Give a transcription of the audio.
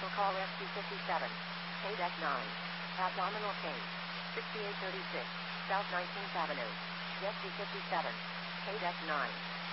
Potential call ST57. KDEC 9. Abdominal pain. 6836. South 19th Avenue. ST57. KDEC 9.